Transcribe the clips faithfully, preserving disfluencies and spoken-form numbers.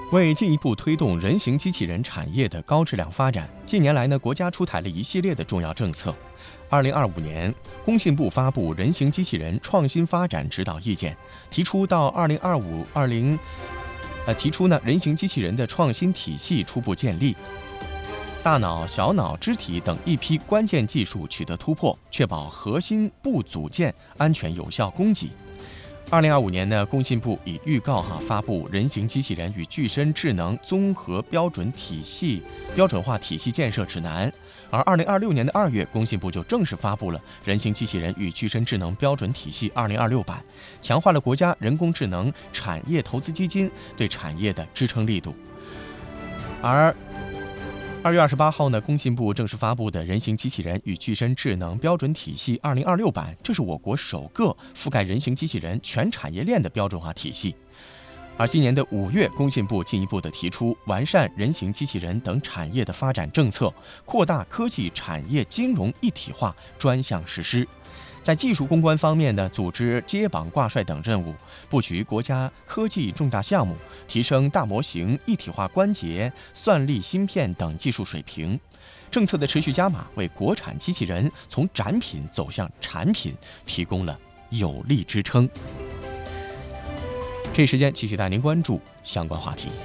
为进一步推动人形机器人产业的高质量发展，近年来呢，国家出台了一系列的重要政策。二零二五年，工信部发布《人形机器人创新发展指导意见》，提出到二零二五、二零呃提出呢，人形机器人的创新体系初步建立，大脑、小脑、肢体等一批关键技术取得突破，确保核心部组件安全有效供给。二零二五年呢，工信部已预告哈发布《人形机器人与具身智能综合标准体系标准化体系建设指南》，而二零二六年的二月，工信部就正式发布了《人形机器人与具身智能标准体系二零二六版》，强化了国家人工智能产业投资基金对产业的支撑力度。而二月二十八号呢，工信部正式发布的《人形机器人与具身智能标准体系二零二六版》，这是我国首个覆盖人形机器人全产业链的标准化体系。而今年的五月，工信部进一步的提出完善人形机器人等产业的发展政策，扩大科技产业金融一体化专项实施。在技术攻关方面呢，组织接榜挂帅等任务，布局国家科技重大项目，提升大模型、一体化关节、算力芯片等技术水平。政策的持续加码，为国产机器人从展品走向产品提供了有力支撑。这一时间继续带您关注相关话题。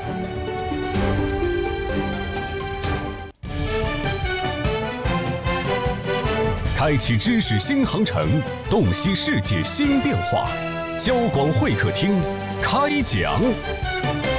开启知识新航程，洞悉世界新变化。交广会客厅开讲。